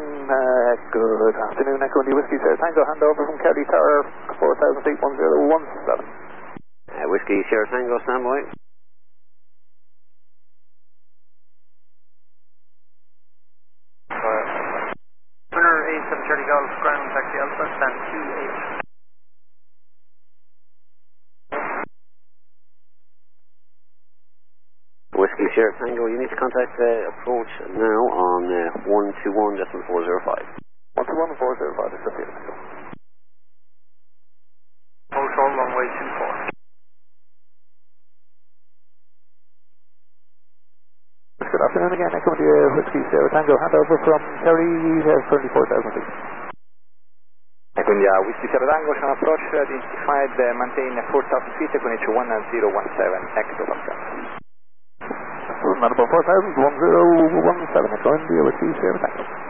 Good afternoon, Echo India Whiskey Sierra Tango, handover from Kelly Tower, 4,000 feet, 1017. Whiskey Sierra Tango, standby. Winner 8730 Golf, ground taxi Alpha, stand 28. Whiskey Sierra Tango, you need to contact approach now on 121.405. 121.405 is the field. Hotel runway 24. Good afternoon again, Echo India Whiskey Sierra Tango, handover from Kerry, 34,000 feet. Echo India Whiskey Sierra Tango, shall approach identified, maintain 4,000 feet, Echo India 1017, hectopascal. Not above 4,000, 1017, Echo India Whiskey Sierra Tango.